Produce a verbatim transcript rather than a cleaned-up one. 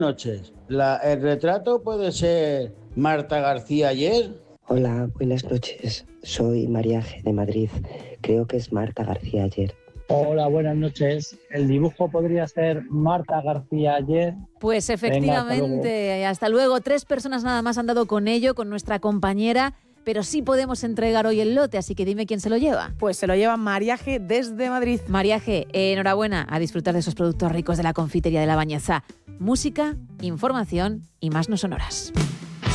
Noches. La, ¿El retrato puede ser Marta García Ayer? Hola, buenas noches. Soy María G. de Madrid. Creo que es Marta García Ayer. Hola, buenas noches. ¿El dibujo podría ser Marta García Ayer? Pues efectivamente, Venga, hasta luego. hasta luego. Tres personas nada más han dado con ello, con nuestra compañera, pero sí podemos entregar hoy el lote, así que dime quién se lo lleva. Pues se lo lleva María G. desde Madrid. María G., eh, enhorabuena, a disfrutar de esos productos ricos de la confitería de La Bañeza. Música, información y más no sonoras.